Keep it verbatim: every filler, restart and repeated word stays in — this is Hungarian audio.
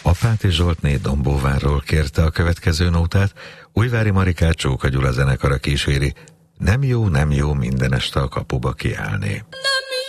Apáti Zsoltné Dombóvárról kérte a következő nótát, Újvári Marikát Csóka Gyula zenekara kíséri, nem jó, nem jó minden este a kapuba kiállni.